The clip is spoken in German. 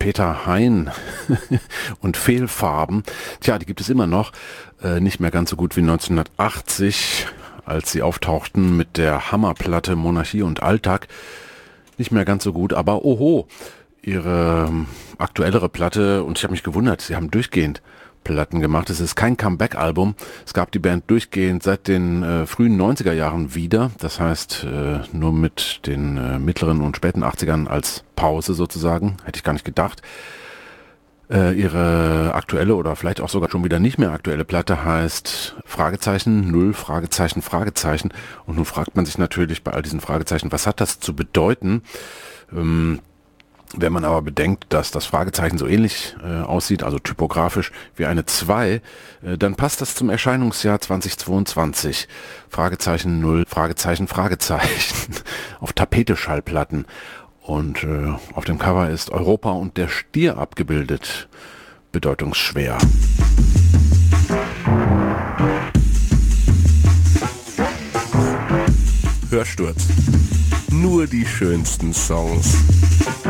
Peter Hein und Fehlfarben, tja, die gibt es immer noch, nicht mehr ganz so gut wie 1980, als sie auftauchten mit der Hammerplatte Monarchie und Alltag, nicht mehr ganz so gut, aber oho, ihre aktuellere Platte, und ich habe mich gewundert, sie haben durchgehend Platten gemacht. Es ist kein Comeback-Album. Es gab die Band durchgehend seit den frühen 90er Jahren wieder. Das heißt, nur mit den mittleren und späten 80ern als Pause sozusagen. Hätte ich gar nicht gedacht. Ihre aktuelle oder vielleicht auch sogar schon wieder nicht mehr aktuelle Platte heißt Fragezeichen, Null, Fragezeichen, Fragezeichen. Und nun fragt man sich natürlich bei all diesen Fragezeichen, was hat das zu bedeuten? Wenn man aber bedenkt, dass das Fragezeichen so ähnlich aussieht, also typografisch wie eine 2, dann passt das zum Erscheinungsjahr 2022. Fragezeichen 0, Fragezeichen, Fragezeichen auf Tapete-Schallplatten. Und auf dem Cover ist Europa und der Stier abgebildet. Bedeutungsschwer. Hörsturz. Nur die schönsten Songs.